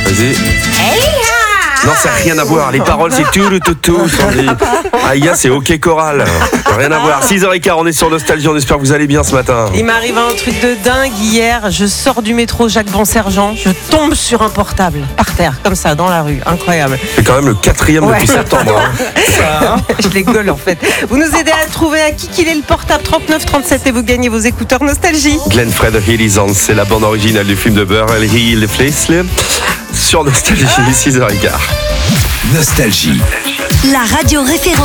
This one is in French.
Vas-y. Non, ça n'a rien à voir. Les paroles, c'est tout. Aïe, c'est OK Choral. Rien à voir. 6h15, on est sur Nostalgie. On espère que vous allez bien ce matin. Il m'arrive un truc de dingue hier. Je sors du métro Jacques Bonsergent. Je tombe sur un portable par terre, comme ça, dans la rue. Incroyable. C'est quand même le 4e depuis septembre. Je les gueule en fait. Vous nous aidez à trouver à qui qu'il est le portable 3937 et vous gagnez vos écouteurs Nostalgie. Glenn Fred Hill on, c'est la bande originale du film de Burrell Hill Fleisle sur Nostalgie, 6h15. Nostalgie. La radio référente